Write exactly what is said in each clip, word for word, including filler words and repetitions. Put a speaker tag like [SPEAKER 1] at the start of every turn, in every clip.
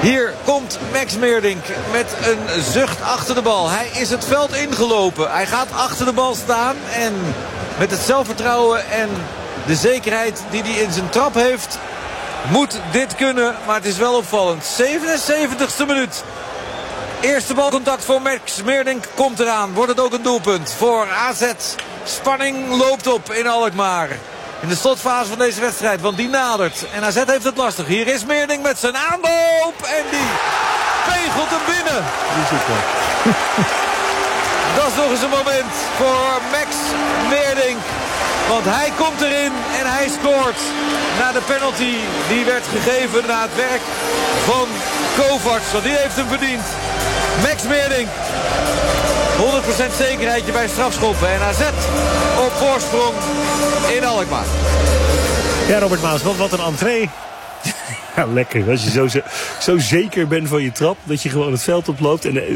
[SPEAKER 1] Hier komt Max Meerdink met een zucht achter de bal. Hij is het veld ingelopen. Hij gaat achter de bal staan. En met het zelfvertrouwen en de zekerheid die hij in zijn trap heeft, moet dit kunnen. Maar het is wel opvallend. zevenenzeventigste minuut. Eerste balcontact voor Max Meerdink komt eraan. Wordt het ook een doelpunt voor A Z. Spanning loopt op in Alkmaar. In de slotfase van deze wedstrijd, want die nadert. En A Z heeft het lastig. Hier is Meerdink met zijn aanloop. En die pegelt hem binnen. Dat is nog eens een moment voor Max Meerdink. Want hij komt erin en hij scoort. Na de penalty die werd gegeven na het werk van Kovacs. Want die heeft hem verdiend. Max Meerdink. honderd procent zekerheidje bij strafschoppen. En A Z op voorsprong in Alkmaar.
[SPEAKER 2] Ja, Robert Maas, wat, wat een entree. Ja, lekker. Als je zo, zo zeker bent van je trap, dat je gewoon het veld oploopt. En uh,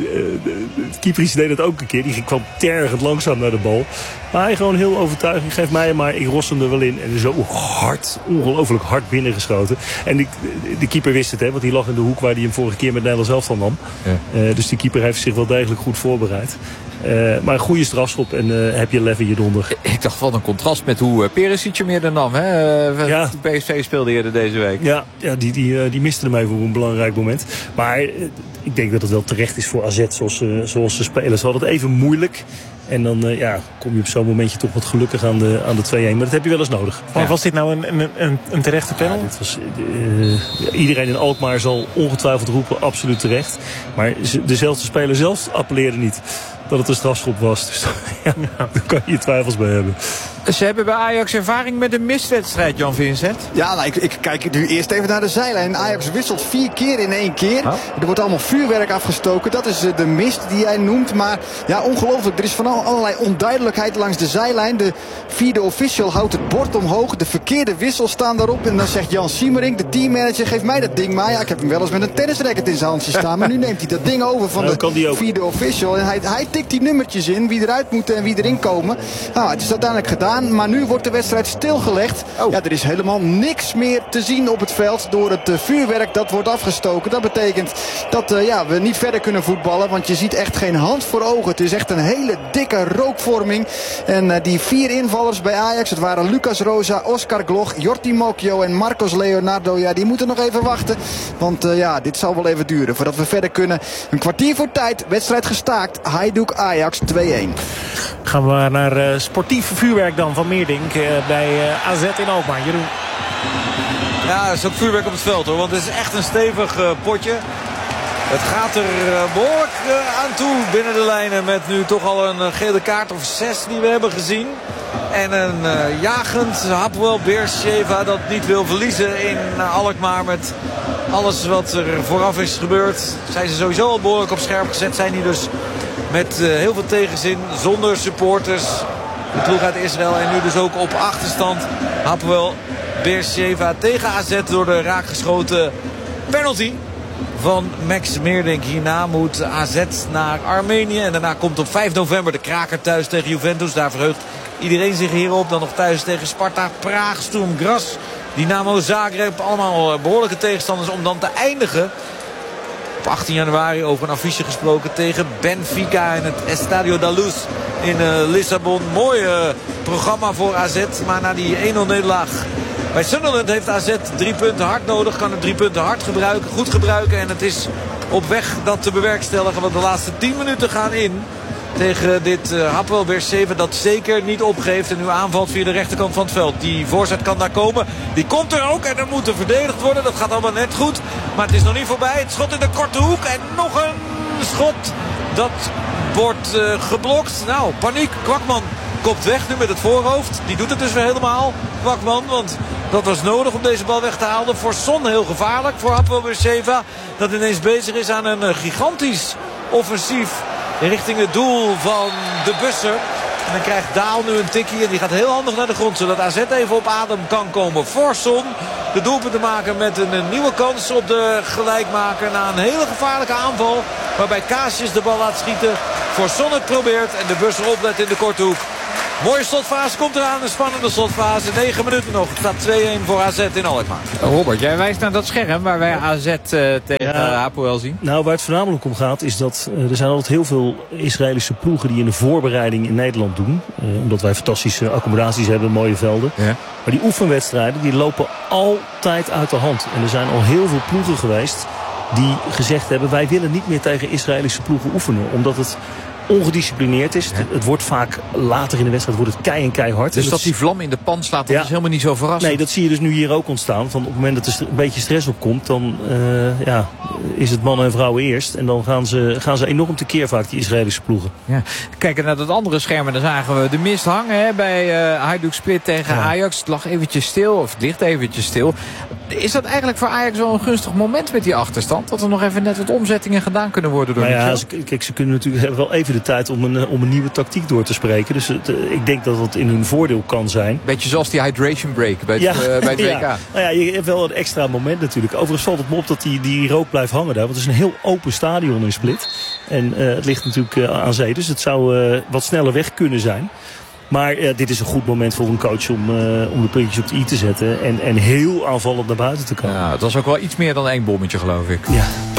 [SPEAKER 2] de keeper deed dat ook een keer. Die kwam tergend langzaam naar de bal. Maar hij gewoon heel overtuigend. Geef mij hem maar, ik ros hem er wel in. En zo hard, ongelooflijk hard binnengeschoten. En de, de keeper wist het, hè, want die lag in de hoek waar hij hem vorige keer met Nederlands elftal nam. Ja. Uh, dus die keeper heeft zich wel degelijk goed voorbereid. Uh, maar een goede strafschop en uh, heb je lef in je donder.
[SPEAKER 3] Ik dacht wat een contrast met hoe uh, Perisic hem eerder nam. Hè? Uh, ja. P S V speelde eerder deze week.
[SPEAKER 2] Ja, ja die, die, uh, die miste hem even op een belangrijk moment. Maar uh, ik denk dat het wel terecht is voor A Z zoals, uh, zoals ze spelen. Ze hadden het even moeilijk. En dan uh, ja, kom je op zo'n momentje toch wat gelukkig aan de, aan de twee-een. Maar dat heb je wel eens nodig.
[SPEAKER 4] Maar ja. Was dit nou een, een, een, een terechte panel?
[SPEAKER 2] Ja, dit was, uh, iedereen in Alkmaar zal ongetwijfeld roepen, absoluut terecht. Maar dezelfde speler zelf appelleerde niet dat het een strafschop was. Dus ja, daar kan je je twijfels bij hebben.
[SPEAKER 3] Ze hebben bij Ajax ervaring met een miswedstrijd, Jan Vincent.
[SPEAKER 5] Ja, nou, ik, ik kijk nu eerst even naar de zijlijn. Ajax wisselt vier keer in één keer. Oh. Er wordt allemaal vuurwerk afgestoken. Dat is de mist die jij noemt. Maar ja, ongelooflijk. Er is van allerlei onduidelijkheid langs de zijlijn. De vierde official houdt het bord omhoog. De verkeerde wissels staan daarop. En dan zegt Jan Siemering, de teammanager, geef mij dat ding maar. Ja, ik heb hem wel eens met een tennisracket in zijn handje staan. Maar nu neemt hij dat ding over van nou, de vierde official. En hij, hij tikt die nummertjes in. Wie eruit moet en wie erin komen. Nou, het is uiteindelijk gedaan. Maar nu wordt de wedstrijd stilgelegd. Oh. Ja, er is helemaal niks meer te zien op het veld door het uh, vuurwerk dat wordt afgestoken. Dat betekent dat uh, ja, we niet verder kunnen voetballen. Want je ziet echt geen hand voor ogen. Het is echt een hele dikke rookvorming. En uh, die vier invallers bij Ajax, het waren Lucas Rosa, Oscar Gloch, Jordi Mokjo en Marcos Leonardo. Ja, die moeten nog even wachten. Want uh, ja, dit zal wel even duren voordat we verder kunnen. Een kwartier voor tijd. Wedstrijd gestaakt. Hajduk Ajax twee-een.
[SPEAKER 4] Gaan we naar uh, sportief vuurwerk dan van Meerdink uh, bij uh, A Z in Alkmaar. Jeroen.
[SPEAKER 1] Ja, er is ook vuurwerk op het veld hoor. Want het is echt een stevig uh, potje. Het gaat er uh, behoorlijk uh, aan toe binnen de lijnen. Met nu toch al een uh, gele kaart of zes die we hebben gezien. En een uh, jagend Hapoel Beersheva dat niet wil verliezen in uh, Alkmaar. Met alles wat er vooraf is gebeurd. Zijn ze sowieso al behoorlijk op scherp gezet. Zijn die dus met uh, heel veel tegenzin. Zonder supporters. De ploeg uit Israël en nu dus ook op achterstand. Hapoel Beersheva tegen A Z door de raakgeschoten penalty van Max Meerdink. Hierna moet A Z naar Armenië. En daarna komt op vijf november de kraker thuis tegen Juventus. Daar verheugt iedereen zich hierop. Dan nog thuis tegen Sparta, Praag, Sturm Graz, Dynamo Zagreb. Allemaal behoorlijke tegenstanders om dan te eindigen. Op achttien januari over een affiche gesproken tegen Benfica in het Estadio da Luz in uh, Lissabon. Mooi uh, programma voor A Z. Maar na die één nul nederlaag bij Sunderland heeft A Z drie punten hard nodig. Kan het drie punten hard gebruiken, goed gebruiken. En het is op weg dat te bewerkstelligen. Want de laatste tien minuten gaan in tegen dit uh, Hapoel Beersheva dat zeker niet opgeeft. En nu aanvalt via de rechterkant van het veld. Die voorzet kan daar komen. Die komt er ook en er moet er verdedigd worden. Dat gaat allemaal net goed. Maar het is nog niet voorbij. Het schot in de korte hoek. En nog een schot. Dat wordt uh, geblokt. Nou, paniek. Kwakman komt weg nu met het voorhoofd. Die doet het dus weer helemaal. Kwakman, want dat was nodig om deze bal weg te halen. Voor Son heel gevaarlijk. Voor Hapoel Beersheva dat ineens bezig is aan een uh, gigantisch offensief richting het doel van de Busser. En dan krijgt Daal nu een tikkie. En die gaat heel handig naar de grond. Zodat A Z even op adem kan komen. Voor Son de doelpunt te maken met een, een nieuwe kans op de gelijkmaker. Na een hele gevaarlijke aanval. Waarbij Kaasjes de bal laat schieten. Voor Son het probeert. En de Busser oplet in de korte hoek. Mooie slotfase komt eraan. Een spannende slotfase. negen minuten nog. Het staat twee-een voor A Z in Alkmaar.
[SPEAKER 3] Robert, jij wijst naar dat scherm waar wij A Z uh, tegen ja, Hapoel zien.
[SPEAKER 2] Nou, waar het voornamelijk om gaat is dat uh, er zijn altijd heel veel Israëlische ploegen die in de voorbereiding in Nederland doen. Uh, omdat wij fantastische accommodaties hebben, mooie velden. Ja. Maar die oefenwedstrijden die lopen altijd uit de hand. En er zijn al heel veel ploegen geweest die gezegd hebben, wij willen niet meer tegen Israëlische ploegen oefenen. Omdat het ongedisciplineerd is. Het, het wordt vaak later in de wedstrijd wordt het kei en keihard.
[SPEAKER 3] Dus
[SPEAKER 2] en
[SPEAKER 3] dat die vlam in de pan slaat, dat ja, is helemaal niet zo verrassend.
[SPEAKER 2] Nee, dat zie je dus nu hier ook ontstaan. Van op het moment dat er st- een beetje stress opkomt, dan uh, ja, is het mannen en vrouwen eerst. En dan gaan ze, gaan ze enorm tekeer vaak, die Israëlische ploegen.
[SPEAKER 3] Ja. Kijken naar dat andere scherm, en dan zagen we de mist hangen hè, bij uh, Hajduk Split tegen ja. Ajax. Het lag eventjes stil, of het ligt eventjes stil. Is dat eigenlijk voor Ajax wel een gunstig moment met die achterstand? Dat er nog even net wat omzettingen gedaan kunnen worden door
[SPEAKER 2] nou ja,
[SPEAKER 3] Michel?
[SPEAKER 2] ze, kijk, ze kunnen natuurlijk hebben wel even de tijd om een, om een nieuwe tactiek door te spreken. Dus het, ik denk dat dat in hun voordeel kan zijn.
[SPEAKER 3] Beetje zoals die hydration break bij het, ja, uh, bij het W K.
[SPEAKER 2] Ja. Nou ja, je hebt wel een extra moment natuurlijk. Overigens valt het me op dat die, die rook blijft hangen daar. Want het is een heel open stadion in Split. En uh, het ligt natuurlijk uh, aan zee. Dus het zou uh, wat sneller weg kunnen zijn. Maar uh, dit is een goed moment voor een coach om, uh, om de puntjes op de i te zetten. En, en heel aanvallend naar buiten te komen.
[SPEAKER 3] Ja, het was ook wel iets meer dan één bommetje, geloof ik.
[SPEAKER 2] Ja.